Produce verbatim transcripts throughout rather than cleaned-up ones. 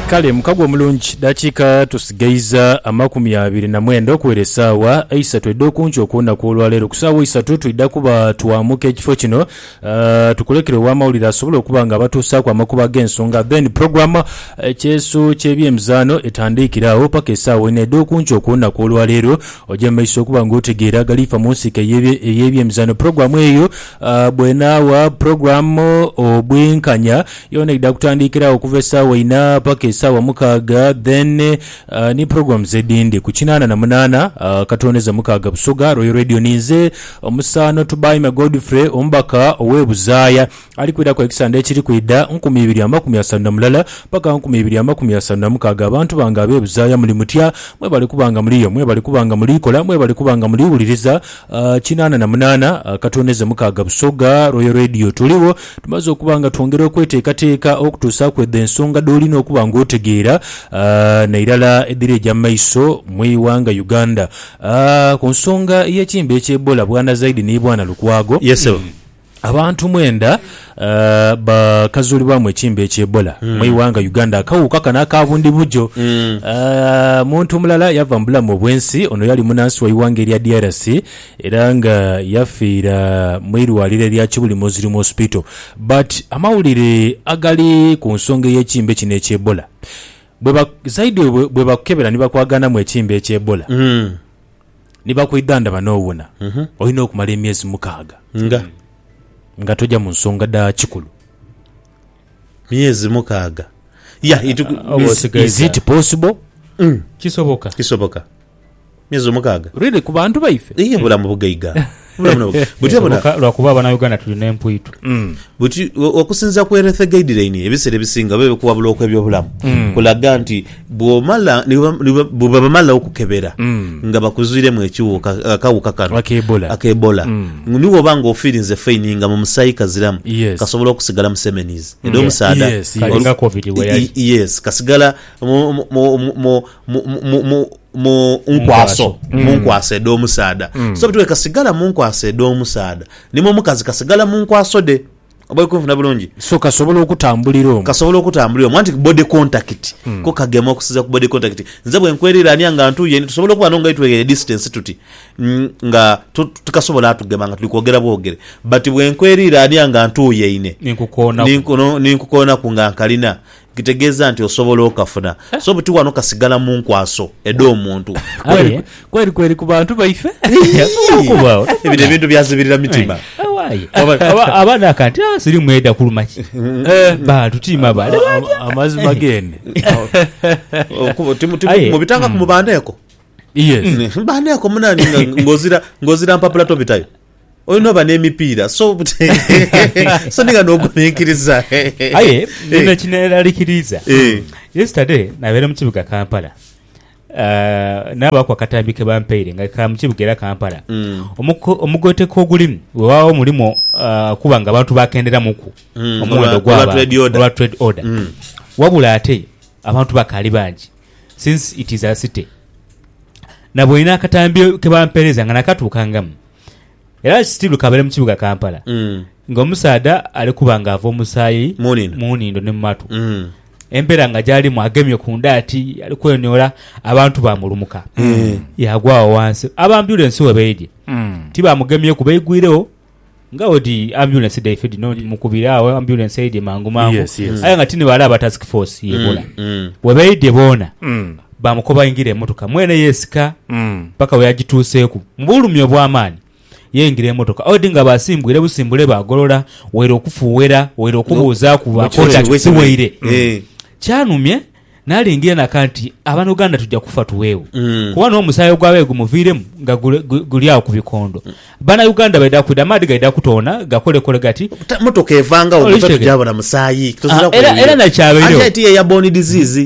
Kale mukagwa omulungi dakiika tusigaiza amakumi abiri na mwenda okuwera essaawa eisatu eddokunki okunaku olwaleero ku ssaawa isatu twidda kuba twamuka ekifo kino uh, tukulekere ow'amawulire asobola okuba nga batuusaako amakuba g'ensonga then program ekyeso ky'ebyemizaano etandikirawo paka essaawa ena eddokunki okunaku olwaleero ojja mumaiso okuba ng'otegeera galifa mu nsika ey'ebyemizaano programu eyo uh, bwenaawa programu obwenkanya yona idda kutandikirawo okuva essaawa ina paka sawa mukaga then uh, ni programs edindi ku kinana na munana uh, katoneza mukaga busoga Royal Radio ninze omusano tubai ma Godfrey ombaka owebuzaya ali kwida kwa ekisande ekiri kwida nkumi ibiri amakumi asatu na mulala paka nkumi ibiri amakumi asatu na mukaga abantu banga abebuzaya muli mutya mwe bali kubanga muliyo mwe bali kubanga mulikola mwe bali kubanga muliwuliriza uh, kinana na munana uh, katoneza mukaga busoga Royal Radio tuliwo tumaze okubanga tuongera okweteekateeka okutuusa kwedde ensonga doli n'okubanga otegeera uh, nairala edire ja maiso mwiwanga Uganda uh, ku nsonga y'ekimbe eky'Ebola bwana zaidi ni bwana Lukwago. Yes sir. Abantu mwenda uh, bakazulibwa mu ekimbe eky'Ebola mm. mwiwanga Uganda akawuka kana kabundi bujo mm. uh, muntu mulala yava mbulamu obwensi ono yali munansi wa iwanga erya D R C era nga yafiira mwirwalire lya Kibuli Muslim Hospital but amawulire agali ku nsonga y'ekimbe kino eky'Ebola bwe zaidi bwe bakebera ni bakwagana mu ekimbe eky'Ebola mm. ni bakwidanda banowona mm-hmm. olina okumala emyezi mukaaga nga nga toja mu nsonga da kikulu myezi mukaaga yeah it, uh, is, is it possible mm. kisoboka kisoboka myezi mukaaga really ku bantu baife iye bulamu bugaiga buti bona lwakuba bana Uganda tuli n'empuitu mm. buti okusinza ku Health Guideline ebisere ebisinga bebe kuwabula okwebyo bulamu mm. kulaga nti bwomala bwe bamala okukebera mm. nga bakuzwire mu ekiwuka kawuka kano akebola akebola mm. niwo banga ofirinze fine nga mu musayi kaziramu yes. kasobola okusigala mu semenies mm. edo musaada yes, yes. kalinga covid we yes kasigala mu mu mu mu mu nkwaso mu nkwaso edo musaada mm. so bitwe kasigala mu nkwaso edo musaada nimo mukazi kasigala mu nkwaso de oboye kufuna bulungi so kasobola okutambulira omu kasobola okutambulira omu anti body contact mm. ko kagema okusiza ku body contact nze bwe nkwerira ani nga ntuye tusobola okuba nonga itwegere distance tuti nga tukasobola atugema nga tuli kwogera bwogere but bwe nkwerira ani nga ntuye ine ninkukona ninkuno ninkukona kunga nkalina kitegeza nti osobola okafuna so buti wano kasigala mu nkwaso edo omuntu kweli kweli kweli ku bantu baife kubawo ebide bintu byazibirira mitima abana kanti asiri mweda kulumaki ba tutima bale amazi magende mu bitanga ku mubandeko yes mbandeko munani ngozira ngozira mpapula to bitayo oyino bane emipira so so ninga noguminkiriza aye nina kinera likiriza yesterday nabere mu kibuga Kampala uh, naba kwa katambike bampeire nga ka mu kibuga era Kampala mm. omugote ko gulimu wewawo mulimo uh, kubanga abantu bakendera muku mm. omuwendo gwa ba trade order mm. wabula ate abantu bakali banji since it is a city nabo ina katambike ke bampereza nga nakatukangamu era still kabere mu kibuga Kampala mm. ngo musaada ali kubanga avo musayi munindo munindo ne matu mm. embera nga jali mwagemye ku ndati ali kwenyola abantu bamulumuka mm. yagwawo wansi aba ambulance webeedi mm. tiba mugemye kubeigwirewo nga odi ambulance day fed no mukubirawo ambulance aid mangu mangu yes, yes. aya ngati ni bala task force yebola mm. mm. webeedi bona mm. bamukoba ingire emotoka mwene yesika mm. paka we yagituuseeku mbulumyo bw'amaani yengire emotoka odinga basimbwire busimbule bagolola wero okufuwera wero okubuuza ku bakonta siweire eh kyanumye nalingira nakanti abantu Uganda tujja kufa tuweewo mm. kuba no musayo gwawe gumuviremu nga gulyawo ku bikondo bana Uganda baida kwida madi gaida kutona gakole kole gati motoka evanga obutatu jabona musayi tuzira ku era era na chabeiro ati ya bone disease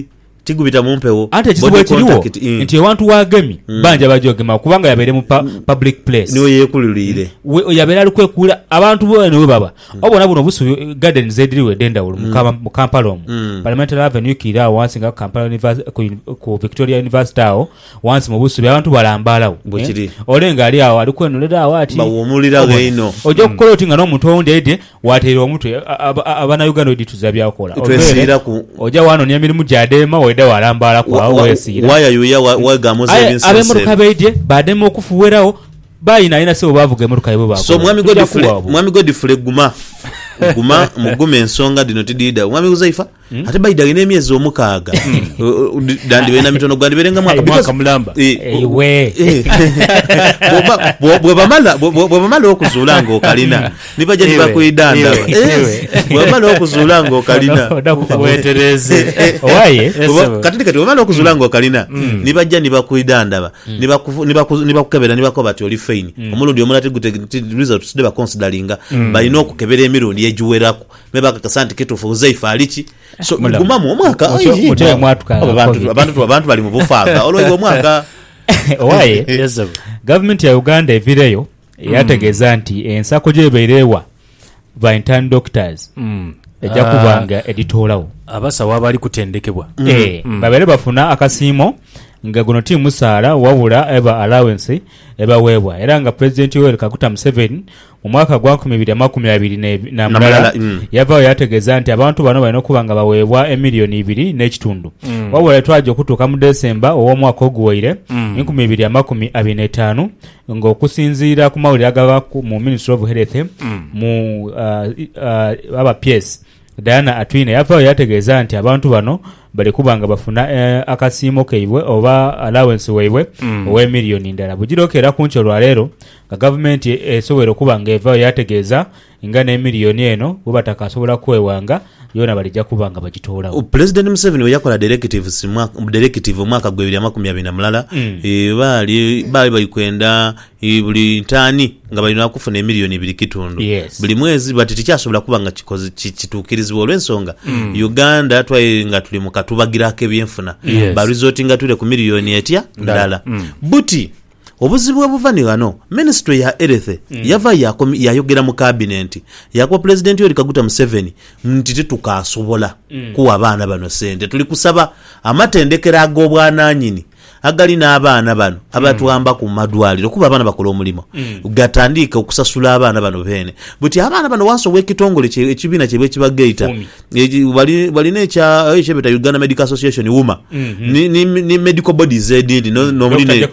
tigubita mumpewo ate ekizibu ekiriwo nti ewantu wagemi banja bajogema kubanga yabeere mu public place niwe yekululire yabeera ali kwekula abantu bo niwe baba obona buno busubi garden zediriwe dendawulo mu Kampala omu Parliamentary Avenue kira wansi nga Kampala University ku Victoria University awo wansi mu busubi abantu balambalawo olenga ali awo ali kwenolera awo ati bawumulira gaino ojo kukola otinga n'omutonde ede wateera omutwe abana Uganda edituza byakola oja wano ni emirimu gyadema weda walambala kwa wesira waya yuya wagamoza ebinsense abemuruka beide badema okufuwerawo bayina ina sebo bavuga emuruka yebo bako so mwami Godfrey mwami Godfrey guma guma mugume ensonga dino tidida mwami Uzaifa ate bayida gine emyezi omukaaga dandi bena mitono gwandi berenga mwaka mulamba ewe bwe bamala bwe bamala okuzulanga okalina nibaje nibakwidanda bwe bamala okuzulanga okalina wetereze owaye katindi kati bwe bamala okuzulanga okalina nibaje nibakwidanda nibakukebera nibako bati oli fine omulundi omulati gute results de ba consideringa balina okukebera emirundi ejuwerako mebaka kasanti kitufu Uzaifa alichi so gumamu omwaka ote mwatuka abantu abantu abantu bali mu bufaaga olwo omwaka owaye government ya Uganda evireyo yategeza nti ensako gyebeerewa by intern doctors ejja kubanga editolawo abasawo abali kutendekebwa eh babere bafuna akasiimo nga guno timu sala wabula eba allowance eba webwa era nga president Yoweri Kaguta Museveni mu mwaka gwa nkumi bbiri makumi abiri na mulala yavayo yategeza nti abantu bano balina okubanga bawebwa emiliyoni ibiri n'ekitundu wabula twaje okutuuka mu Desemba ow'omwaka oguwaire nkumi bbiri makumi abiri na ttaano ng'okusinziira ku mawulire agava mu Ministry of Health mu aba P S Diana Atwine yavayo yategeza nti abantu bano bali kubanga bafuna eh, akasiimo keibwe oba allowance weibwe mm. owe miliyoni ndala bugirokera kuncho lwalero nga government esobera eh, kubanga evayo yategeza ingana emiliyoni eno bubataka asobola kwewanga yona balijja kubanga bagitoola. President Museveni yakola directive mwaka directive mwaka gwa bibiri makumi abiri na mulala mm. e, bali bali bayikwenda e, buli ntani nga balina kufuna emiliyoni ibiri kitundu yes. buli mwezi batiti kyasobola kubanga kikozi kitukirizibwa olw'ensonga mm. Uganda twayenga tuli mu katubagirako ebyenfuna yes. barizoti nga tule ku miliyoni etya ndala mm. buti obuzibu obuvanirano ministry ya health mm. yava yayogera mu cabinet yakwa president Yoweri Kaguta Museveni nti tetukasobola mm. kuwa abaana bano sente tuli kusaba amatendekera ag'obwananyini agali n'abaana bano abatwamba ku madwaliro kuba abaana bakola omulimo mm. gatandika okusasula abaana bano bene buti abaana bano wanso w'ekitongole ekibina kyebwe kibageita bali bali necha echebeta Uganda Medical Association wuma mm -hmm. ni, ni, ni medical bodies edindi no no muli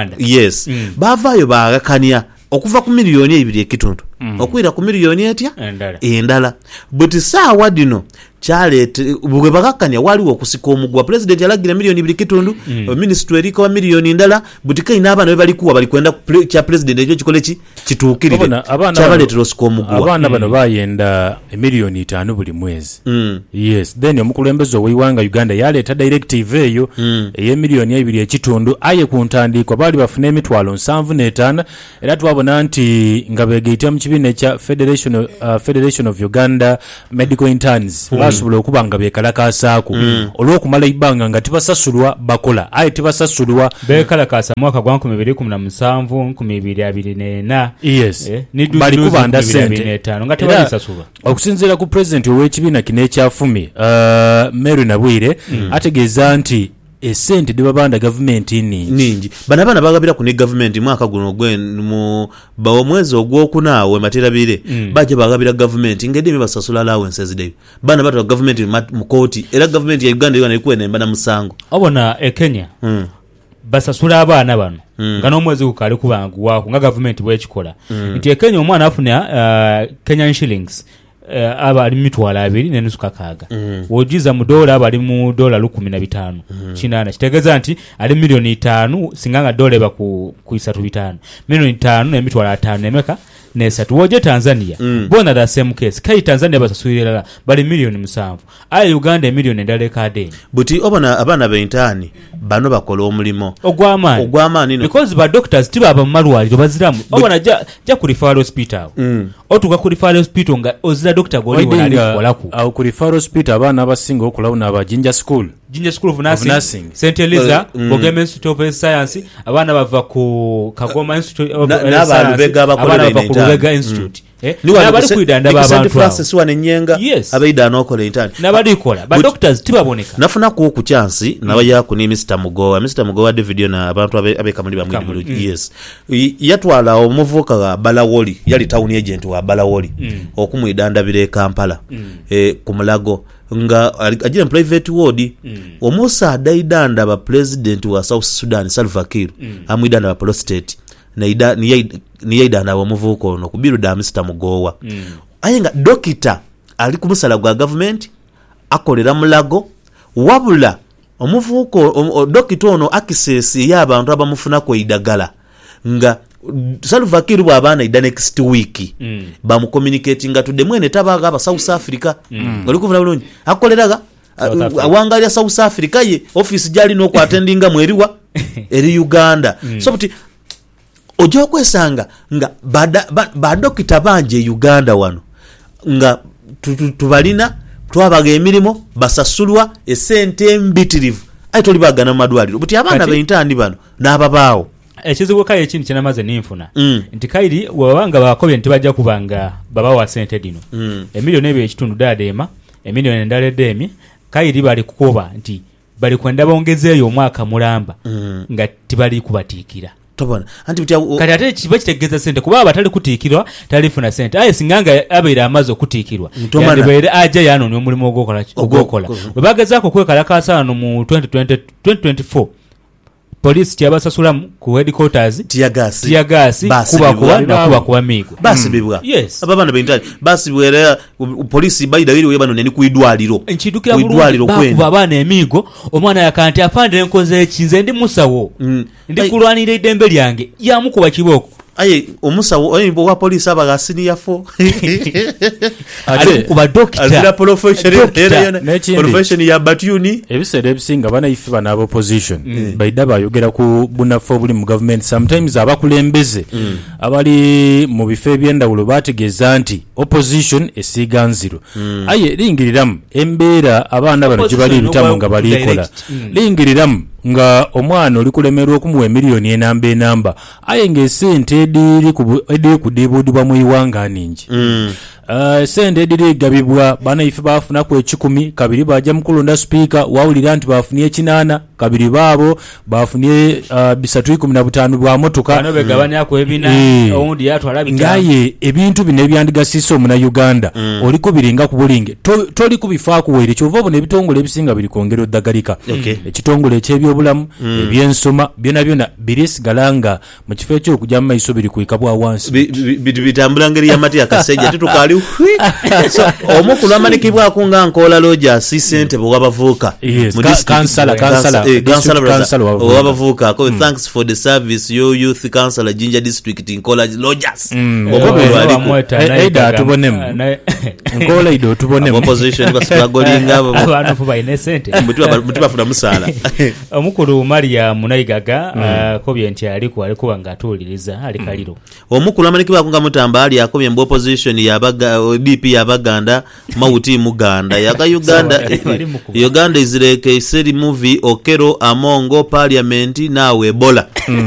yes mm. bavayo bagakania okuva ku miliyoni ebiri ekitundu mm. okwira ku miliyoni etya endala endala buti sawa dino chalete bwe bagakanya waliwo okusika omugwa president yalagira miliyoni ibiri kitundu mm. ministry eriko wa miliyoni ndala butika inaba nawe bali kuwa bali kwenda cha president ekyo kikole ki kituukirire chabaletero osika omugwa abana bano mm. bayenda miliyoni itaano buli mwezi mm. yes then omukulembeze owiwanga Uganda yaleta directive eyo mm. eye miliyoni ibiri ekitundu aye ku ntandiko bali bafune emitwalo nsanvu n'etaano era twabona nti nga begeita mu kibine cha Federation uh, Federation of Uganda Medical Interns mm. basobola okubanga bekalakasaako mm. olw'okumala ibanga nga tibasasulwa bakola aye tibasasulwa bekalakasa mwaka gwa nkumi bbiri kumi na musanvu nkumi bbiri abiri n'ena yes eh, bali kubanda sente nga tebalisasulwa okusinziira ku president ow'ekibiina kino ekyafumi uh, Mary Nabwire mm. ategeeza nti esente de babanda government ini ningi bana bana bagabira ku ne government mwaka guno gwe mu bawo mwezi ogwokunaawe materabire mm. baje bagabira government ngede mibasasula allowances de bana bato government mu court era government ya Uganda yana ikwene mbana musango obona e Kenya mm. basasula abana bano mm. ngano mwezi ukali kubangu wako nga government bwekikola mm. nti e Kenya omwana afuna uh, Kenyan shillings Uh, aba ali mitwala abiri n'enusu kakaaga mm. wojiza mu dola aba ali mu dola lukumi na bitano mm. kinana kitegeza nti ali miliyoni itaano singanga dola eba ku ku isatu bitano miliyoni itaano ne mitwala atano nemeka nesatu woje Tanzania mm. bona da same case kai Tanzania basasulira bali miliyoni musanvu aye Uganda miliyoni endale kade buti obona abana bentani bano bakola omulimo ogwamani ogwamani no because ba doctors tiba aba malwali baziramu obona ja ja ku referral hospital mm. otuka ku referral hospital nga ozira doctor goli wali kolaku au ku referral hospital abana abasinga okulawuna aba Jinja school Jinja School of Nursing, of Nursing. Saint Eliza, Mm. Bogema Institute of Health Science, abana bava ku Kagoma Institute of Na- Health n'abantu Science, bega abakolera abana bava ku intern. Lubega Institute. Eh, Ni wano n'abali ku kwidanda Saint abantu abo. Francis wane Nyenga Yes. abaida anokola intern. N'abalikola, ba But- doctors tibaboneka. nafunaku ku chansi mm. nabaja ku ni Mister Mugowa Mister Mugowa David na abantu abe abekamuli bamuli Kamuli, mm. yes I- yatwala omuvuka wa Balawoli yali town agent wa Balawoli Mm. okumwidandabira e Kampala Mm. eh, ku Mulago nga ajira private ward Mm. omusa adaidanda ba president wa South Sudan Salva Kiir Mm. amwidanda ba prostate na ida ni yaidanda omuvuka ono kubiruda Mister Mugowa Mm. ayenga dokita ali ku musala gwa government akolera Mulago wabula omuvuko dokita ono access y'abantu abamufuna ko idagala nga Salva Kiir bw'abaana ida next week Mm. bamu communicating to the mwene tabaga aba South Africa Mm. oli kuvuna bulungi akoleraga South Africa. awangalya South Africa ye office jali no kwatendinga mweriwa eri Uganda Mm. so but ojo kwesanga nga bada ba, ba dokita banje Uganda wano nga tubalina twabaga emirimu basasulwa esente mbitirivu ayi toli bagana madwaliro buti abaana b'intandi bano n'ababaawo ekizibu kayi ekindi kyenamaze ninfuna mm. nti kairi wabanga bakobye nti bajja kubanga babawa sente dino mm. emiliyoni ebyo ekitundu dadeema emiliyoni endala eddeemi kairi bali kukoba nti bali kwenda bongezeeyo omwaka mulamba mm. nga tibali kubatiikira tobona anti buti kati ate kiba kitegeeza sente kuba abatali kutiikirwa talifuna sente aye singanga abeire amaze okutiikirwa yandibaire ajja yanoonya omulimu ogwokola ogwokola bwe bagezaako okwekalakaasa wano mu twenty twenty-four police kyabasasula ku headquarters tiyagasi tiyagasi kuba kuba na kuba kuba migo basibibwa yes ababana b'intandi basibwera police bayida biri webano ne kuidwaliro nchidukira mu kuba abana emigo omwana yakanti afande enkoze ekinze ndi musawo mm. ndi kulwanira idembe lyange yamukuba kiboko aye omusawo oyimbo wa police abagasini yafo ate kuba doctor azira profession profession ya batuni ebiseera ebisinga bana ife bana abo opposition mm. baida bayogera ku bunafu obuli mu government sometimes abakulembeze mm. abali mu bifo ebyendawulo bategeeza nti opposition esiga nziro mm. aye lingiriramu embeera abaana bano gibali ebitamu nga balikola mm. lingiriramu nga omwana oli kulemerwa okumuwa emiliyoni enamba enamba aye ng'esente ediri kudiibudibwa mu iwanga ningi mm. Uh, sente ediri gabibwa bana ife bafuna ku ekikumi kabiri bajja mukulonda speaker wawulira nti bafunye kinana kabiri baabo bafunye uh, bisatu ikumi na butaano bwa motoka bano begabanya ku ebina e, oundi yatwala bitano ngaye ebintu bino ebyandigasisa omuna Uganda mm. oli kubiringa ku bulinge to, toli kubifaako were kyova obona ebitongole ebisinga biri kwongera oddagalika okay. ekitongole eky'ebyobulamu mm. ebyensoma byona byona birisigala nga mu kifo eky'okujja mu maiso biri kwikabwa wansi bitambula ngeri y'amati akasejja tetukali so omukulu amanikibwako nga nkola loja si sente bwewabavuuka kansala kansala wabavuuka ko thanks for the service yo youth councillor Jinja district nkola lodges omukulu aliko aida atubonemu nkola ido otubonemu opposition basulagolinga abo abantu fo bayine sente mutiba funa musala omukulu Maria Munayigaga kobye nti aliko aliko banga atuliriza ali kaliro omukulu amanikibwako nga mutamba ali akobye mbu opposition yabaga B P yabaganda mauti muganda yaga Uganda Uganda is like a silly movie Okero Amongo Parliament nawe Ebola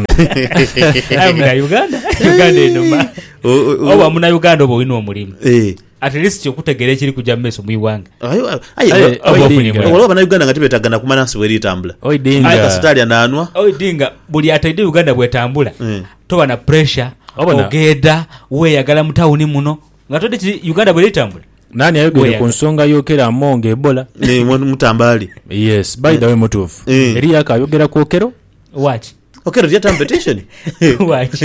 amuna Uganda Uganda enoma oba muna Uganda obo wino omulimu eh at least okutegera ekiri kujja meso muyiwanga ayo ayo obo bana Uganda ngati betagana kumanasi weri tambula oidinga ayo kasitali ananwa oidinga buli ataide Uganda bwetambula toba na pressure ogeda we yagala mutawuni muno ngatode ki Uganda bwe litambula nani ayogere ku nsonga yokera Amongo Ebola ne mutambali yes by the way mutufu eri yakayogera ku Okero watch Okero ya competition watch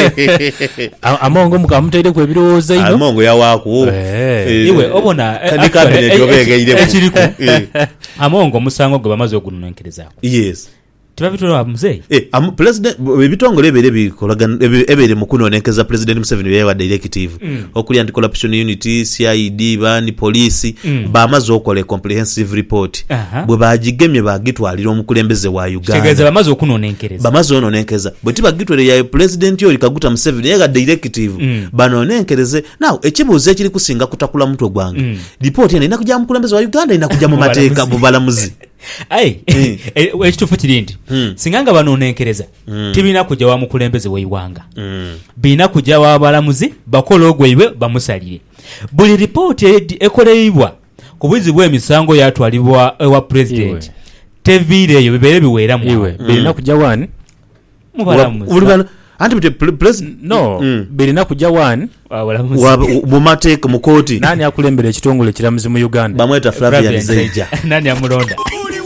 Amongo mukamutaide ku ebirowooza ino Amongo yawaku iwe obona kandi cabinet yobegeire ekiriku Amongo musango gwe bamaze ogunonenkereza yes tibabitolo muzei eh am president ebitongole ebere bikolaga ebere mukunonekeza president Museveni yewa directive mm. okuli anti corruption unity C I D bani police mm. bamaze okole comprehensive report uh-huh. bwe bagigemye bagitwalira omukulembeze wa Uganda tegeza bamaze okunonenkereza bamaze ononekeza bwe tibagitwale ya president yo likaguta Museveni yewa directive mm. banonenkereze now ekibuze ekiri kusinga kutakula mutwe gwange mm. report ene inakuja mukulembeze wa Uganda inakuja mu mateeka mu balamuzi ai ekituufu kiri nti singa nga banonenkereza tibirina kujja wa mukulembeze w'eiwanga birina kujja wa balamuzi bakola ogweibwe bamusalire buli ripooti ekoleibwa ku bwizi bw'emisango yatwalibwa ewa pulezidenti teviireeyo bibeere biweeramu birina kujja wani mubalamuzi anti bite president no mm. birina kujja wani mu mateeka mu kooti nani akulembera ekitongole kiramuzi mu Uganda bamweta Flavian Zeija nani amulonda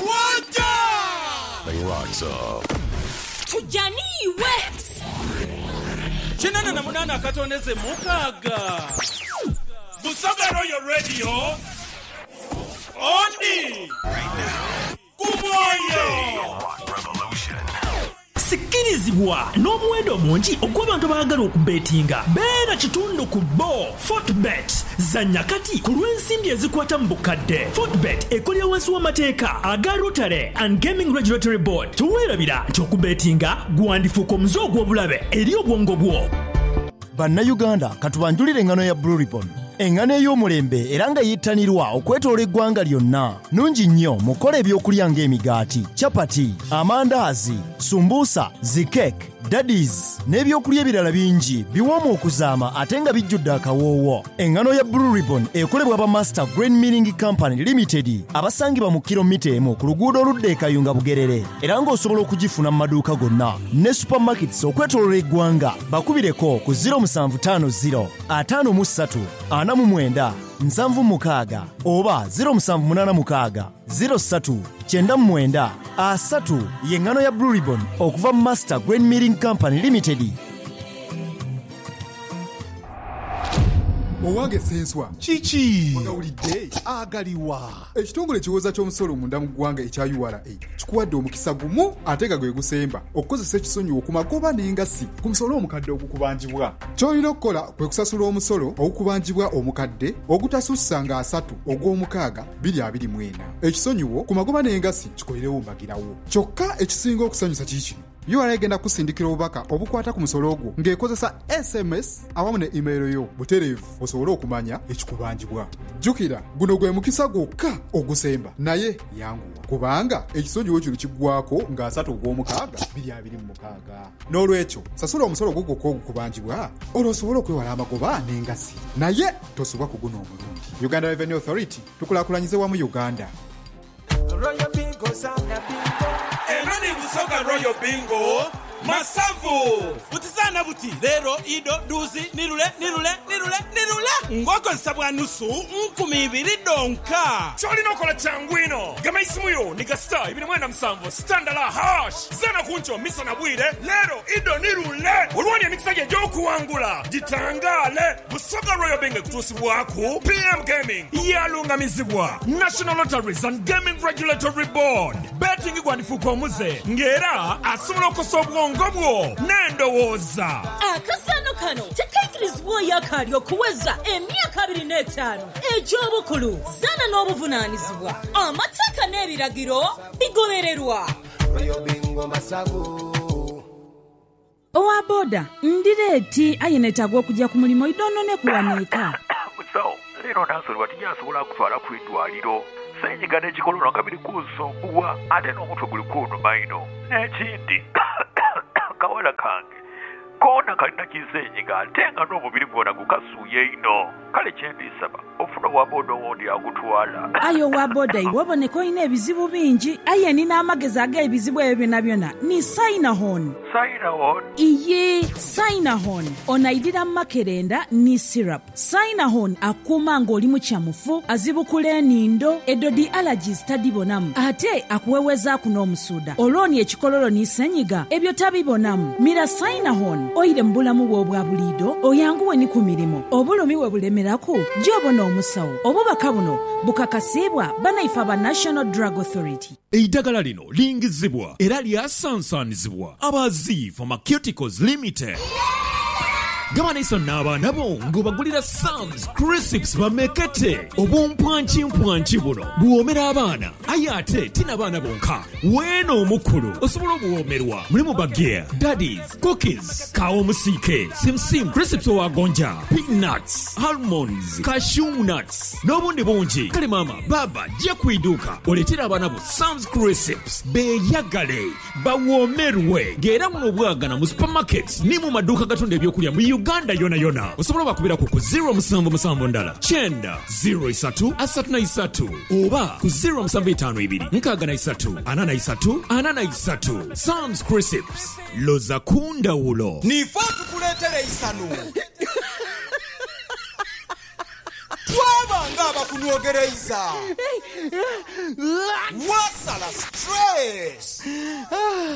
tujaniwe kinana na munana akatondeze mukaga Busagaro your radio Ondi right now Kumoyo sikirizibwa n'omuwendo omungi ogw'abantu abaagala okubetinga beera kitundu ku bo Fortbet zanya kati ku lw'ensimbi ezikwata mu bukadde. Fortbet ekolera wansi w'amateeka aga Rotary and Gaming Regulatory Board. Tuweerabira nti okubetinga gwandifuuka omuze ogw'obulabe eri obwongo bwo. Bannayuganda katubanjulire engano ya Blue Ribbon. Engano ey'omulembe era nga yittanirwa okwetoola eggwanga lyonna. Nungi nnyo mukola ebyokulya ng'emigaati, chapati, amandaazi, sumbuusa, zikeke, daddies n'ebyokulya ebirala bingi biwoomu okuzaama ate nga bijjudde akawoowo. Engano ya Blue Ribbon ekolebwa ba Master Grain Milling Company Limited abasangibwa mu kilomita emu ku luguudo oludda e Kayunga Bugerere era ng'osobola okugifuna mu maduuka gonna ne supermarkets okwetoola eggwanga. Bakubireko ku zero seven five zero five three ana mu mwenda nsanvu mukaaga oba zero seven eight six zero three nine mwenda asatu yengano ya Blue Ribbon okuva Master Grain Milling Company Limited. Owange senswa chichi wagawulidde agaliwa ekitongole kiwoza ky'omusolo munda mu ggwanga ekya U R A kikuwadde omukisa gumu ate nga gwe gusemba okukozesa ekisonyiwo ku magoba n'engasi ku musolo omukadde ogukubanjibwa. Ky'olina okukola kwe kusasula omusolo ogukubanjibwa omukadde ogutasussa nga asatu ogw'omukaaga bbiri abiri mu ena. Ekisonyiwo ku magoba n'engasi kikolerewo mbagirawo. Kyokka ekisinga okusanyusa kiikino U R A egenda kusindikira obubaka obukwata ku musolo ogwo ng'ekozesa S M S awamu ne email yo butereevu osobole okumanya ekikubanjibwa. Jjukira guno gwe mukisa gwokka ogusemba naye yanguwa kubanga ekisonyiwo kino kiggwako nga asatu ogw'omukaaga bbiri abiri mu mukaaga. N'olwekyo sasula omusolo gwo gwokka ogukubanjibwa olwo osobole okwewala amagoba n'engasi naye tosobwa kuguna omulundi. Uganda Revenue Authority tukulaakulanyize wamu Uganda. Royal Bingo Zana Bingo Enani Busoga Royal Bingo Masavu Butisana buti Lero Ido Duzi Nirule Nirule Nirule Nirule Ngoko nsabwa nusu nkumi ibiri donka Choli nokola changwino Gama isimuyo Niga star Ibini mwenda msamvo Standala hash Zana kuncho Misa na bwire Lero Ido Nirule Ulwani ya nikisage joku wangula Jitangale Busoga Royal Bingo kutusi waku P M Gaming Yalunga mizibwa National Lotteries and Gaming Regulatory Board Betting igwanifuko muze Ngera Asumulo kosobwa ngobwo nendowoza akasano kano tekaikirizibwa yakali okuweza emyaka abiri n'etaano egy'obukulu zana n'obuvunaanyizibwa amateeka n'ebiragiro bigobererwa. Owa boda ndireeti ayenetagwa okujja ku mulimu idono ne kuwaneeka so leero nansolwa tinyasobola kutwala ku iddwaliro senyiga n'ekikolona nga biri kunsumbuwa ate n'omutwe guli kunnuma ino n'ekindi kawala kange koona kalina kisenyiga ate nga n'omubiri gwona gukasuuye ino kale kyendisaba ofuna waboda owondi agutwala. ayo waboda iwe oboneka olina ebizibu bingi aye nina amagezi ag'ebizibu ebyo byonna byonna ni Sinahon. Sinahon? iye Sinahon onaidira makerenda ni syrup. Sinahon akuuma ng'oli mu kyamufu azibukula enindo edodi allergies tadibonamu ate akuwewezaako n'omusuuda olwoni ekikololo ni senyiga ebyo tabibonamu. Mira Sinahon oyire mu bulamu bwo obwa buliido oyanguwe ni ku mirimu obulumi we bulemeraku gy'obona omusawo. Obubaka buno bukakasibwa banaifa ba National Drug Authority. Eddagala lino lingizibwa era lyasansanizibwa abazi Pharmaceuticals Limited. Gabanaiso n'abaana bo ng'obagulira Sam's Crisps bamekete obumpwankimpwanki buno buwomera abaana aye ate tina baana bonka weeno omukulu osobola okuwoomerwa mulimu bageya daddies cookies kawo omusiike simsim crisps owagonja peanuts almonds cashew nuts n'obundi bungi kale maama baba jja kwiduuka oleetera abaana bo Sam's crisps beeyagale bawoomerwe ng'era muno obwagana mu supermarkets ni mu maduuka gatunda ebyokulya mu uganda yona yona osobola bakubirako ku zero musanvu musanvu ndala kyenda zero isatu asatu na isatu oba ku zero musanvu etaano ibiri nkaaga na isatu ana na isatu ana na isatu Sam's crisps loza kundawulo nifa tukuleetere isanu twabanga abakunyogereza wasala stress